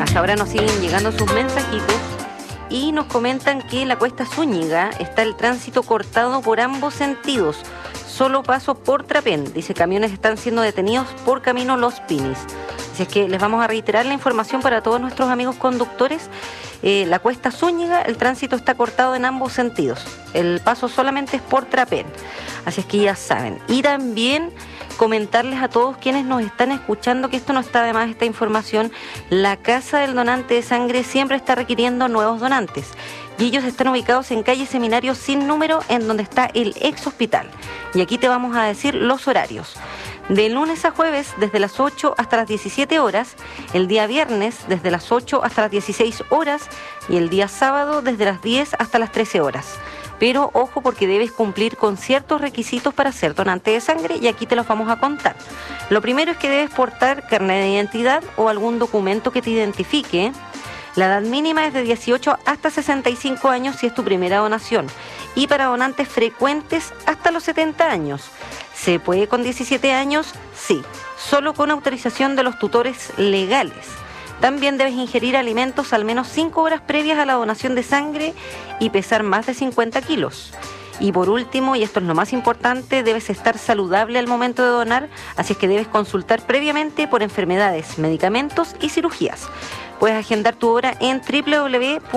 hasta ahora nos siguen llegando sus mensajitos y nos comentan que en la Cuesta Zúñiga está el tránsito cortado por ambos sentidos. Solo paso por Trapén. Dice, camiones están siendo detenidos por camino Los Pinis. Así es que les vamos a reiterar la información para todos nuestros amigos conductores. La Cuesta Zúñiga, el tránsito está cortado en ambos sentidos. El paso solamente es por Trapén. Así es que ya saben. Y también comentarles a todos quienes nos están escuchando que esto no está de más, esta información. La Casa del Donante de Sangre siempre está requiriendo nuevos donantes. Y ellos están ubicados en calle Seminario sin número, en donde está el ex hospital. Y aquí te vamos a decir los horarios. De lunes a jueves, desde las 8 hasta las 17 horas. El día viernes, desde las 8 hasta las 16 horas. Y el día sábado, desde las 10 hasta las 13 horas. Pero ojo, porque debes cumplir con ciertos requisitos para ser donante de sangre, y aquí te los vamos a contar. Lo primero es que debes portar carnet de identidad o algún documento que te identifique. La edad mínima es de 18 hasta 65 años si es tu primera donación. Y para donantes frecuentes, hasta los 70 años. ¿Se puede con 17 años? Sí, solo con autorización de los tutores legales. También debes ingerir alimentos al menos 5 horas previas a la donación de sangre y pesar más de 50 kilos. Y por último, y esto es lo más importante, debes estar saludable al momento de donar, así es que debes consultar previamente por enfermedades, medicamentos y cirugías. Puedes agendar tu hora en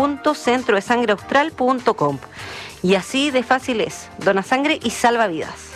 www.centrodesangreaustral.com. Y así de fácil es, dona sangre y salva vidas.